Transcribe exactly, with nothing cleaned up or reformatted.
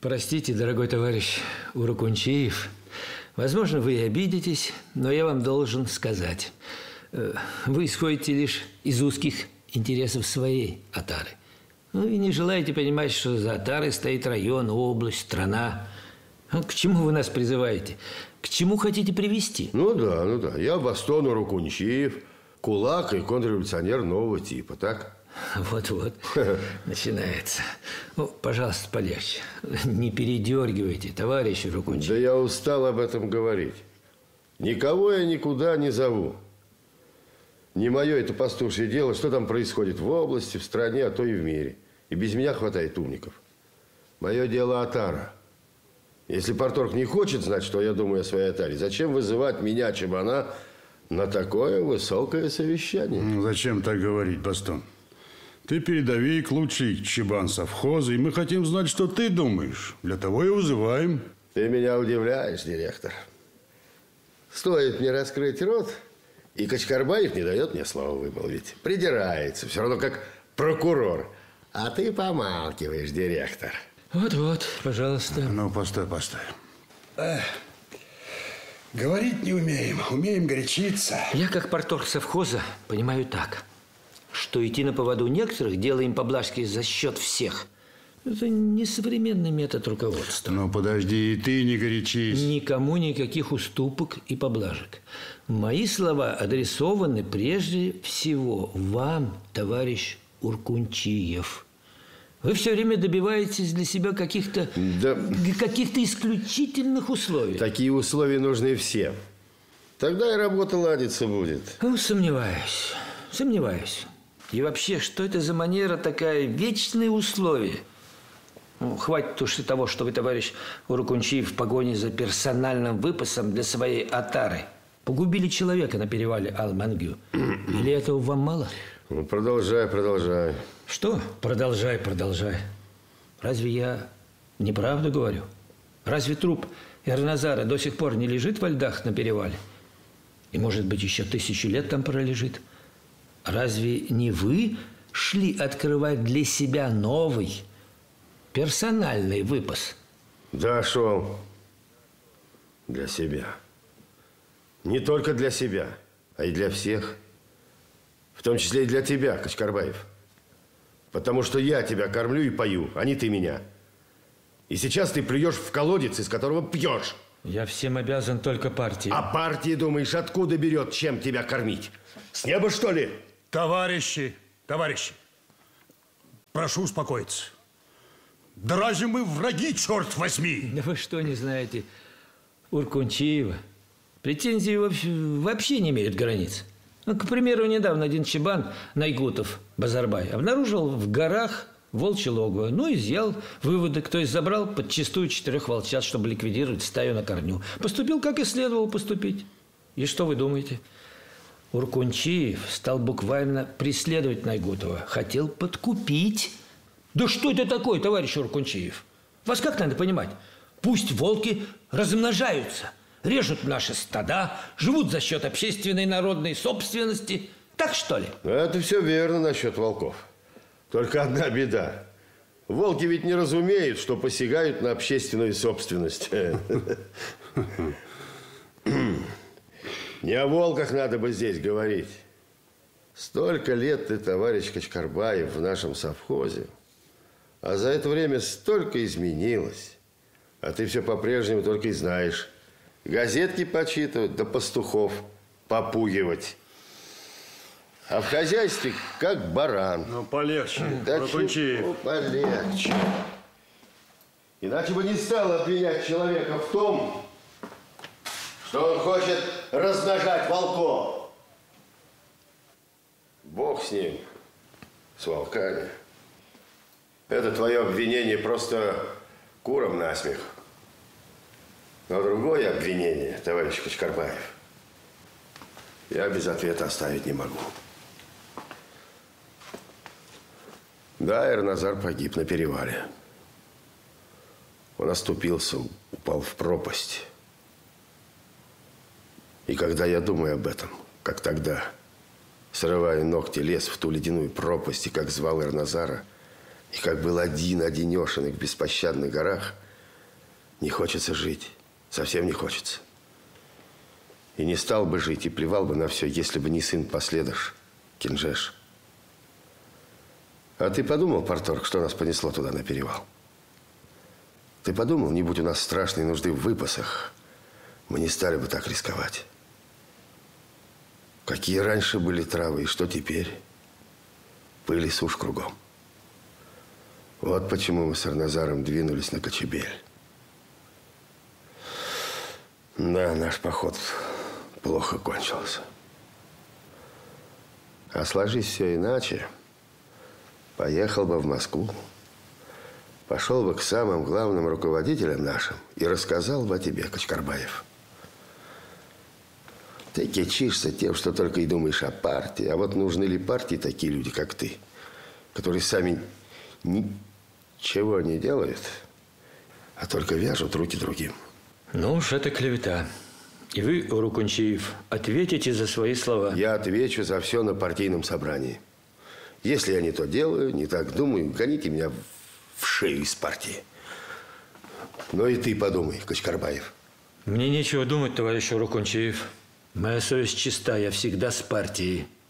Простите, дорогой товарищ Урукунчиев, возможно, вы и обидитесь, но я вам должен сказать. Вы исходите лишь из узких интересов своей отары. Ну и не желаете понимать, что за отарой стоит район, область, страна. Ну, к чему вы нас призываете? К чему хотите привести? Ну да, ну да. Я Бастон Урукунчиев, кулак и контрреволюционер нового типа, так? Вот-вот, начинается. Ну, пожалуйста, полегче. Не передергивайте, товарищ Урукунчиев. Да я устал об этом говорить. Никого я никуда не зову. Не мое это пастушье дело, что там происходит в области, в стране, а то и в мире. И без меня хватает умников. Мое дело отара. Если парторг не хочет знать, что я думаю о своей отаре, зачем вызывать меня, чебана, на такое высокое совещание? Ну, зачем так говорить, Бастон? Ты передовик, лучший чебан совхоза, и мы хотим знать, что ты думаешь. Для того и вызываем. Ты меня удивляешь, директор. Стоит мне раскрыть рот, и Качкарбаев не дает мне слова вымолвить. Придирается, все равно как прокурор. А ты помалкиваешь, директор. Вот-вот, пожалуйста. Ну, постой, постой. Эх, говорить не умеем, умеем горячиться. Я, как парторг совхоза, понимаю так, что идти на поводу некоторых, делая им поблажки за счет всех, это не современный метод руководства. Ну, подожди, и ты не горячись. Никому никаких уступок и поблажек. Мои слова адресованы прежде всего вам, товарищ Уркунчиев. Вы все время добиваетесь для себя каких-то да. каких-то исключительных условий. Такие условия нужны всем. Тогда и работа ладиться будет. Ну, сомневаюсь, сомневаюсь. И вообще, что это за манера такая? Вечные условия. Ну, хватит уж и того, что вы, товарищ Урукунчиев, в погоне за персональным выпасом для своей отары погубили человека на перевале Алмангю. Или этого вам мало? Ну, продолжай, продолжай. Что? Продолжай, продолжай. Разве я неправду говорю? Разве труп Эрназара до сих пор не лежит во льдах на перевале? И, может быть, еще тысячу лет там пролежит? Разве не вы шли открывать для себя новый персональный выпас? Да, шел. Для себя. Не только для себя, а и для всех. В том числе и для тебя, Качкарбаев. Потому что я тебя кормлю и пою, а не ты меня. И сейчас ты плюешь в колодец, из которого пьешь. Я всем обязан только партии. А партия, думаешь, откуда берет, чем тебя кормить? С неба, что ли? Товарищи, товарищи, прошу успокоиться. Да разве мы враги, черт возьми? Да вы что, не знаете Уркунчиева? Претензии вообще, вообще не имеют границ. Ну, к примеру, недавно один чебан, Найгутов Базарбай, обнаружил в горах волчье логово. Ну, изъял выводок, то есть забрал подчистую четырех волчат, чтобы ликвидировать стаю на корню. Поступил, как и следовало поступить. И что вы думаете? Уркунчиев стал буквально преследовать Найгутова. Хотел подкупить. Да что это такое, товарищ Уркунчиев? Вас как надо понимать? Пусть волки размножаются, режут наши стада, живут за счет общественной народной собственности. Так что ли? Это все верно насчет волков. Только одна беда. Волки ведь не разумеют, что посягают на общественную собственность. Не о волках надо бы здесь говорить. Столько лет ты, товарищ Качкарбаев, в нашем совхозе. А за это время столько изменилось. А ты все по-прежнему только и знаешь. Газетки почитывать, да пастухов попугивать. А в хозяйстве как баран. Ну, полегче, да Урукунчиев. Ну, полегче. Иначе бы не стал обвинять человека в том, что он хочет размножать волков. Бог с ним, с волками. Это твое обвинение просто курам насмех. Но другое обвинение, товарищ Качкарбаев, я без ответа оставить не могу. Да, Эрназар погиб на перевале. Он оступился, упал в пропасть. И когда я думаю об этом, как тогда, срывая ногти, лез в ту ледяную пропасть, и как звал Эрназара, и как был один-одинешенный в беспощадных горах, Не хочется жить. Совсем не хочется. И не стал бы жить, и плевал бы на все, если бы не сын последыш, Кинжеш. А ты подумал, парторг, что нас понесло туда на перевал? Ты подумал, не будь у нас страшной нужды в выпасах, мы не стали бы так рисковать. Какие раньше были травы, и что теперь? Пыль и сушь кругом. Вот почему мы с Арназаром двинулись на Кочебель. Да, наш поход плохо кончился. А сложись все иначе, поехал бы в Москву, пошел бы к самым главным руководителям нашим и рассказал бы о тебе, Качкарбаев. Ты кичишься тем, что только и думаешь о партии. А вот нужны ли партии такие люди, как ты, которые сами ничего не делают, а только вяжут руки другим? Ну уж это клевета. И вы, Урукунчиев, ответите за свои слова. Я отвечу за все на партийном собрании. Если я не то делаю, не так думаю, гоните меня в шею из партии. Но и ты подумай, Качкарбаев. Мне нечего думать, товарищ Урукунчиев. Моя совесть чиста, я всегда с партией.